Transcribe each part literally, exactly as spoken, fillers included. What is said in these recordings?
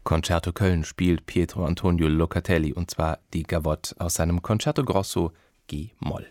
Concerto Köln spielt Pietro Antonio Locatelli, und zwar die Gavotte aus seinem Concerto Grosso G-Moll.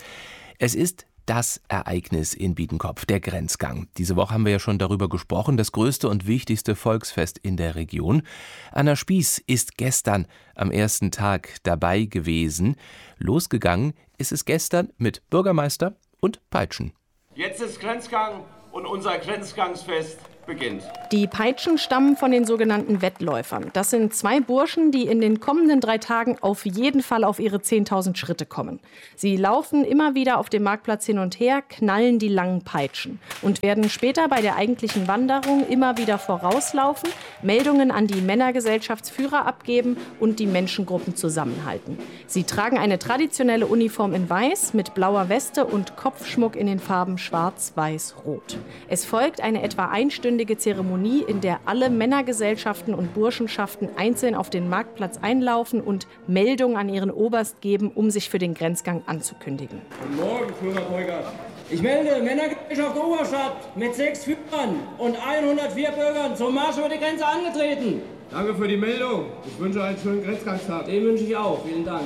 Es ist das Ereignis in Biedenkopf, der Grenzgang. Diese Woche haben wir ja schon darüber gesprochen, das größte und wichtigste Volksfest in der Region. Anna Spieß ist gestern am ersten Tag dabei gewesen. Losgegangen ist es gestern mit Bürgermeister und Peitschen. Jetzt ist Grenzgang und unser Grenzgangsfest beginnt. Die Peitschen stammen von den sogenannten Wettläufern. Das sind zwei Burschen, die in den kommenden drei Tagen auf jeden Fall auf ihre zehntausend Schritte kommen. Sie laufen immer wieder auf dem Marktplatz hin und her, knallen die langen Peitschen und werden später bei der eigentlichen Wanderung immer wieder vorauslaufen, Meldungen an die Männergesellschaftsführer abgeben und die Menschengruppen zusammenhalten. Sie tragen eine traditionelle Uniform in Weiß mit blauer Weste und Kopfschmuck in den Farben Schwarz, Weiß, Rot. Es folgt eine etwa einstündige Zeremonie, in der alle Männergesellschaften und Burschenschaften einzeln auf den Marktplatz einlaufen und Meldungen an ihren Oberst geben, um sich für den Grenzgang anzukündigen. Guten Morgen, Führer. Ich melde Männergesellschaft Oberstadt mit sechs Führern und hundertvier Bürgern zum Marsch über die Grenze angetreten. Danke für die Meldung. Ich wünsche einen schönen Grenzgangstag. Den wünsche ich auch. Vielen Dank.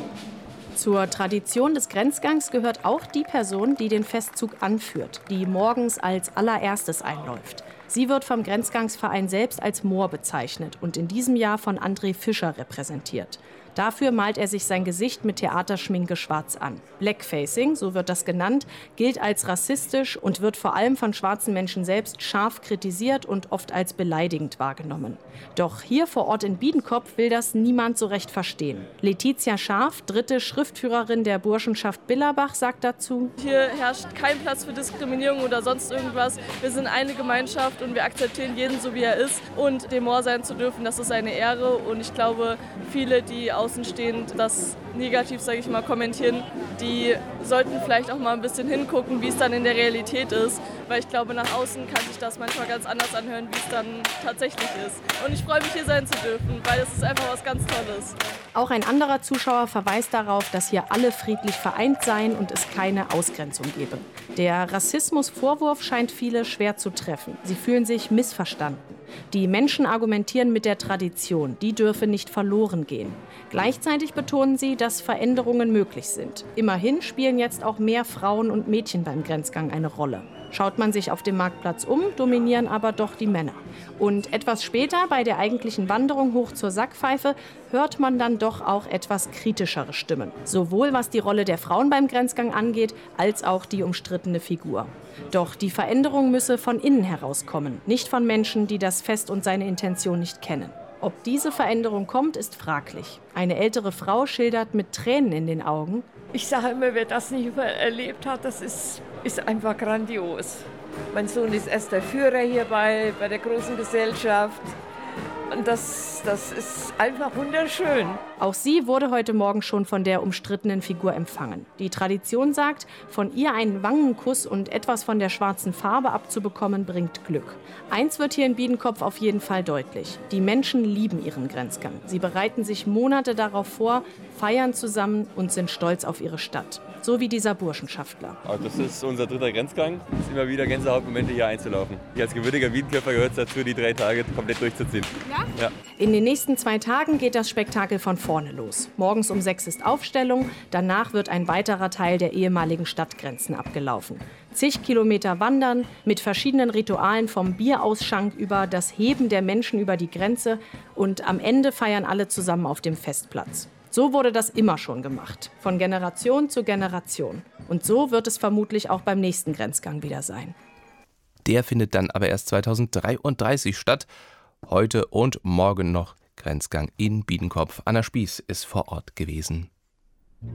Zur Tradition des Grenzgangs gehört auch die Person, die den Festzug anführt, die morgens als allererstes einläuft. Sie wird vom Grenzgangsverein selbst als Mohr bezeichnet und in diesem Jahr von André Fischer repräsentiert. Dafür malt er sich sein Gesicht mit Theaterschminke schwarz an. Blackfacing, so wird das genannt, gilt als rassistisch und wird vor allem von schwarzen Menschen selbst scharf kritisiert und oft als beleidigend wahrgenommen. Doch hier vor Ort in Biedenkopf will das niemand so recht verstehen. Letizia Scharf, dritte Schriftführerin der Burschenschaft Billerbach, sagt dazu: Hier herrscht kein Platz für Diskriminierung oder sonst irgendwas. Wir sind eine Gemeinschaft und wir akzeptieren jeden so, wie er ist. Und dem Mohr sein zu dürfen, das ist eine Ehre. Und ich glaube, viele, die außenstehend das negativ, sage ich mal, kommentieren, die sollten vielleicht auch mal ein bisschen hingucken, wie es dann in der Realität ist, weil ich glaube, nach außen kann sich das manchmal ganz anders anhören, wie es dann tatsächlich ist. Und ich freue mich, hier sein zu dürfen, weil es ist einfach was ganz Tolles. Auch ein anderer Zuschauer verweist darauf, dass hier alle friedlich vereint seien und es keine Ausgrenzung gebe. Der Rassismusvorwurf scheint viele schwer zu treffen. Sie fühlen sich missverstanden. Die Menschen argumentieren mit der Tradition, die dürfe nicht verloren gehen. Gleichzeitig betonen sie, dass Veränderungen möglich sind. Immerhin spielen jetzt auch mehr Frauen und Mädchen beim Grenzgang eine Rolle. Schaut man sich auf dem Marktplatz um, dominieren aber doch die Männer. Und etwas später, bei der eigentlichen Wanderung hoch zur Sackpfeife, hört man dann doch auch etwas kritischere Stimmen. Sowohl was die Rolle der Frauen beim Grenzgang angeht, als auch die umstrittene Figur. Doch die Veränderung müsse von innen herauskommen, nicht von Menschen, die das Fest und seine Intention nicht kennen. Ob diese Veränderung kommt, ist fraglich. Eine ältere Frau schildert mit Tränen in den Augen: Ich sage immer, wer das nicht erlebt hat, das ist, ist einfach grandios. Mein Sohn ist erst der Führer hier bei, bei der großen Gesellschaft. Und das, das ist einfach wunderschön. Auch sie wurde heute Morgen schon von der umstrittenen Figur empfangen. Die Tradition sagt, von ihr einen Wangenkuss und etwas von der schwarzen Farbe abzubekommen, bringt Glück. Eins wird hier in Biedenkopf auf jeden Fall deutlich: Die Menschen lieben ihren Grenzgang. Sie bereiten sich Monate darauf vor, feiern zusammen und sind stolz auf ihre Stadt. So wie dieser Burschenschaftler. Also das ist unser dritter Grenzgang. Es ist immer wieder Gänsehautmomente, hier einzulaufen. Ich als gebürtiger Biedenkopfer gehört es dazu, die drei Tage komplett durchzuziehen. Ja? Ja. In den nächsten zwei Tagen geht das Spektakel von vorne los. Morgens um sechs ist Aufstellung, danach wird ein weiterer Teil der ehemaligen Stadtgrenzen abgelaufen. Zig Kilometer wandern, mit verschiedenen Ritualen vom Bierausschank über das Heben der Menschen über die Grenze, und am Ende feiern alle zusammen auf dem Festplatz. So wurde das immer schon gemacht, von Generation zu Generation. Und so wird es vermutlich auch beim nächsten Grenzgang wieder sein. Der findet dann aber erst zweitausenddreiunddreißig statt. Heute und morgen noch Grenzgang in Biedenkopf. Anna Spieß ist vor Ort gewesen.